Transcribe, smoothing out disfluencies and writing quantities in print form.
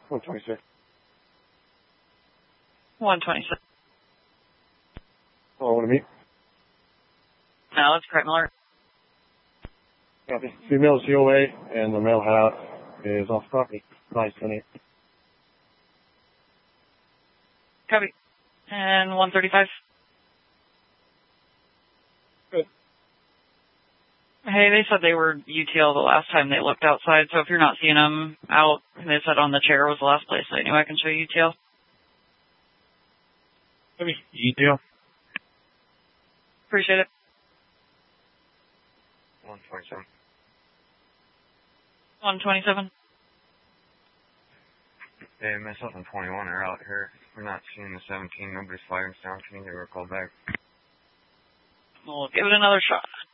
126. 126. Oh, want to meet? No, it's crime alert. Copy. Female's COA and the male hat is off property. Nice, 28. Copy. And 135. Good. Hey, they said they were UTL the last time they looked outside, so if you're not seeing them out, they said on the chair was the last place I knew I can show you UTL. Copy. UTL. Appreciate it. 127. 127. Hey, myself and 21 are out here. We're not seeing the 17. Nobody's firing sound. Can you give her a call back? We'll give it another shot.